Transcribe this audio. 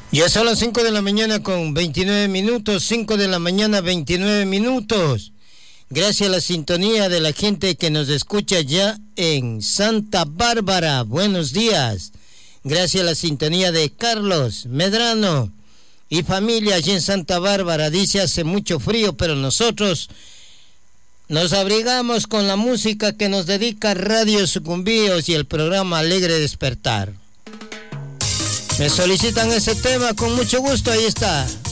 Ya son las 5 de la mañana con 29 minutos, 5 de la mañana 29 minutos. Gracias a la sintonía de la gente que nos escucha ya en Santa Bárbara. Buenos días. Gracias a la sintonía de Carlos Medrano y familia allí en Santa Bárbara. Dice hace mucho frío, pero nosotros nos abrigamos con la música que nos dedica Radio Sucumbíos y el programa Alegre Despertar. Me solicitan ese tema con mucho gusto, ahí está.